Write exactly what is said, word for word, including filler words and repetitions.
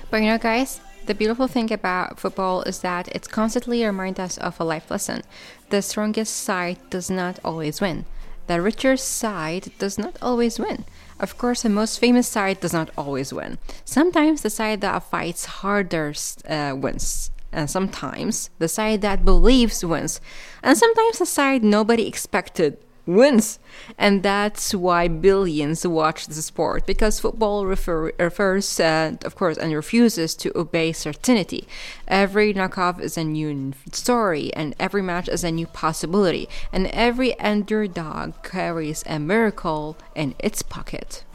But you know, guys, the beautiful thing about football is that it constantly reminds us of a life lesson. The strongest side does not always win. The richer side does not always win. Of course, the most famous side does not always win. Sometimes the side that fights harder uh, wins. And sometimes the side that believes wins. And sometimes the side nobody expected wins. And that's why billions watch the sport, because football refer, refers, uh, of course, and refuses to obey certainty. Every knockoff is a new story, and every match is a new possibility, and every underdog carries a miracle in its pocket.